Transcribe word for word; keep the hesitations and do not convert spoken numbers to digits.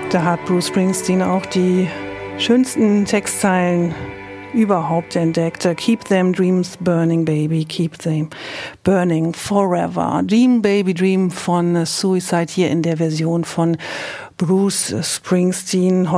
Da hat Bruce Springsteen auch die schönsten Textzeilen überhaupt entdeckt. Keep them dreams burning, baby, keep them burning forever. Dream, baby, dream von Suicide hier in der Version von Bruce Springsteen.